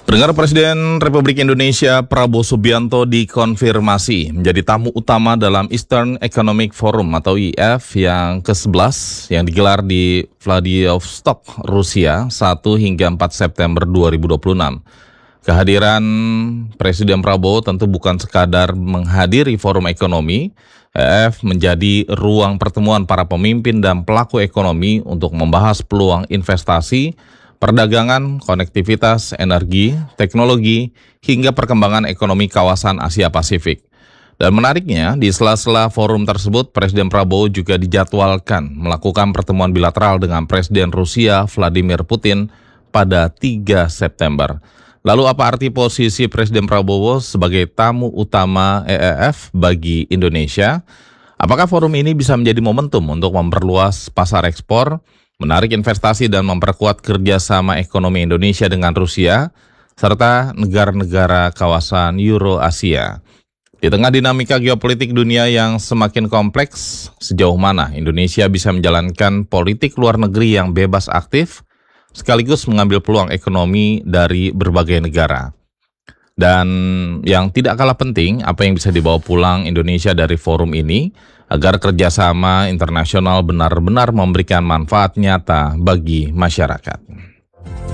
Pendengar, Presiden Republik Indonesia Prabowo Subianto dikonfirmasi menjadi tamu utama dalam Eastern Economic Forum atau IEF yang ke-11 yang digelar di Vladivostok, Rusia 1 hingga 4 September 2026. Kehadiran Presiden Prabowo tentu bukan sekadar menghadiri forum ekonomi. IEF menjadi ruang pertemuan para pemimpin dan pelaku ekonomi untuk membahas peluang investasi, perdagangan, konektivitas, energi, teknologi, hingga perkembangan ekonomi kawasan Asia Pasifik. Dan menariknya, di sela-sela forum tersebut, Presiden Prabowo juga dijadwalkan melakukan pertemuan bilateral dengan Presiden Rusia Vladimir Putin pada 3 September. Lalu apa arti posisi Presiden Prabowo sebagai tamu utama IEF bagi Indonesia? Apakah forum ini bisa menjadi momentum untuk memperluas pasar ekspor, menarik investasi dan memperkuat kerjasama ekonomi Indonesia dengan Rusia, serta negara-negara kawasan Euro-Asia? Di tengah dinamika geopolitik dunia yang semakin kompleks, sejauh mana Indonesia bisa menjalankan politik luar negeri yang bebas aktif, sekaligus mengambil peluang ekonomi dari berbagai negara? Dan yang tidak kalah penting, apa yang bisa dibawa pulang Indonesia dari forum ini agar kerjasama internasional benar-benar memberikan manfaat nyata bagi masyarakat.